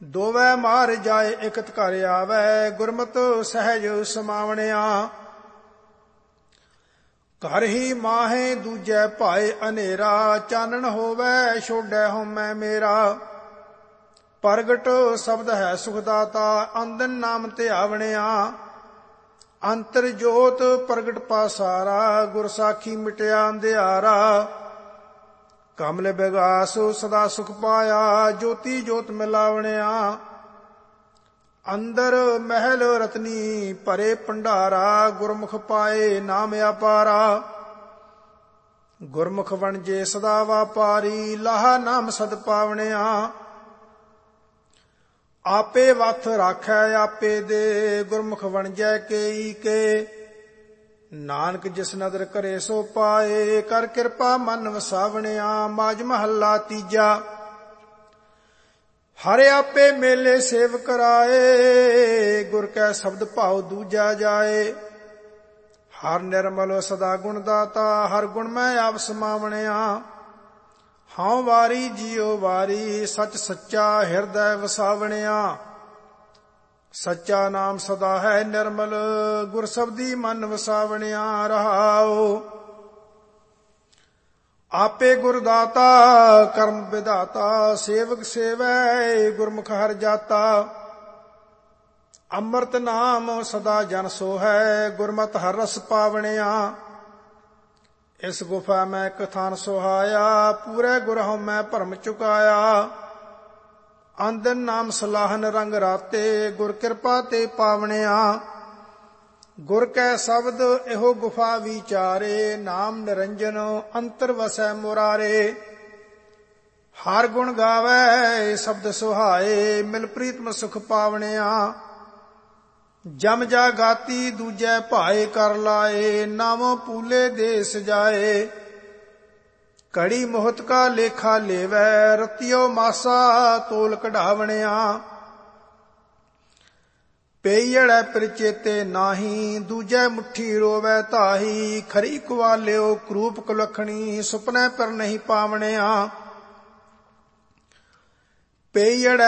ਦੋਵੈ ਮਾਰ ਜਾਏ ਇਕਤ ਘਰ ਆਵੈ, ਗੁਰਮਤਿ ਸਹਿਜ ਸਮਾਵਣਿਆ। ਘਰ ਹੀ ਮਾਹੇ ਦੂਜੈ ਭਾਏ ਹਨੇਰਾ, ਚਾਨਣ ਹੋਵੈ ਛੋੜੈ ਹਉਮੈ ਮੇਰਾ। ਪ੍ਰਗਟ ਸ਼ਬਦ ਹੈ ਸੁਖ ਦਾਤਾ, ਅੰਦਨ ਨਾਮ ਧਿਆਵਣਿਆ। ਅੰਤਰ ਜੋਤ ਪ੍ਰਗਟ ਪਾਸਾਰਾ, ਗੁਰ ਸਾਖੀ ਮਿਟਿਆ ਅੰਧਿਆਰਾ। ਕਮਲ ਬਿਗਾਸ ਸਦਾ ਸੁਖ ਪਾਇਆ, ਜੋਤੀ ਜੋਤ ਮਿਲਾਵਣਿਆ। ਅੰਦਰ ਮਹਿਲ ਰਤਨੀ ਭਰੇ ਭੰਡਾਰਾ, ਗੁਰਮੁਖ ਪਾਏ ਨਾਮ ਅਪਾਰਾ। ਗੁਰਮੁਖ ਵਣਜੇ ਸਦਾ ਵਾਪਾਰੀ, ਲਾਹਾ ਨਾਮ ਸਦ ਪਾਵਣਿਆ। ਆਪੇ ਵਥ ਰਾਖੈ ਆਪੇ ਦੇ, ਗੁਰਮੁਖ ਵਣਜੈ ਕੇਈ ਕੇ। ਨਾਨਕ ਜਿਸ ਨਦਰ ਕਰੇ ਸੋ ਪਾਏ, ਕਰ ਕਿਰਪਾ ਮਨ ਵਸਾਵਣਿਆ। ਮਾਝ ਮਹੱਲਾ ਤੀਜਾ। ਹਰ ਆਪੇ ਮੇਲੇ ਸੇਵ ਕਰਾਏ, ਗੁਰ ਕੈ ਸ਼ਬਦ ਭਾਉ ਦੂਜਾ ਜਾਏ। ਹਰ ਨਿਰਮਲ ਸਦਾ ਗੁਣ ਦਾਤਾ, ਹਰ ਗੁਣ ਮੈਂ ਆਪ ਸਮਾਵਣਿਆ। ਹਉ ਵਾਰੀ ਜੀਉ ਵਾਰੀ, ਸਚ ਸੱਚਾ ਹਿਰਦੈ ਵਸਾਵਣਿਆ। ਸੱਚਾ ਨਾਮ ਸਦਾ ਹੈ ਨਿਰਮਲ, ਗੁਰ ਸ਼ਬਦੀ ਮਨ ਵਸਾਵਣਿਆ। ਰਹਾਉ ਆਪੇ ਗੁਰ ਦਾਤਾ, ਕਰਮ ਵਿਧਾਤਾ। ਸੇਵਕ ਸੇਵੈ ਗੁਰਮੁਖ ਹਰਿ ਜਾਤਾ। ਅੰਮ੍ਰਿਤ ਨਾਮ ਸਦਾ ਜਨ ਸੋਹੈ, ਗੁਰਮਤਿ ਹਰਿ ਰਸ ਪਾਵਣਿਆ। ਇਸ ਗੁਫਾ ਮੈਂ ਕਥਾਨ ਸੁਹਾਇਆ, ਪੂਰੇ ਗੁਰ ਹਉ ਮੈਂ ਭਰਮ ਚੁਕਾਇਆ। ਆਂਦਨ ਨਾਮ ਸਲਾਹਨ ਰੰਗ ਰਾਤੇ, ਗੁਰ ਕਿਰਪਾ ਤੇ ਪਾਵਣਿਆ। ਗੁਰ ਕੈ ਸ਼ਬਦ ਇਹੋ ਗੁਫਾ ਵਿਚਾਰੇ, ਨਾਮ ਨਿਰੰਜਨ ਅੰਤਰ ਵਸੈ ਮੁਰਾਰੇ। ਹਰ ਗੁਣ ਗਾਵੈ ਸ਼ਬਦ ਸੁਹਾਏ, ਮਿਲ ਪ੍ਰੀਤਮ ਸੁਖ ਪਾਵਣਿਆ। ਜਮ ਜਾ ਗਾਤੀ ਦੂਜੈ ਭਾਏ ਕਰ ਲਾਏ, ਨਾਮੋ ਪੂਲੇ ਦੇ ਸਜਾਏ। ਘੜੀ ਮੋਹਤ ਕਾ ਲੇਖਾ ਲੇਵੈ, ਰਤਿਓ ਮਾਸਾ ਤੋਲ ਕਢਾਵਣਿਆ। ਪਈੜੈ ਪ੍ਰਚੇਤੇ ਨਾਹੀ, ਦੂਜੈ ਮੁੱਠੀ ਰੋਵੈ ਤਾਹੀ। ਖਰੀ ਕੁਆਲਿਓ ਕਰੂਪ ਕੁਲਖਣੀ, ਸੁਪਨੈ ਪਰ ਨਹੀਂ ਪਾਵਣਿਆ। ਪਈੜੈ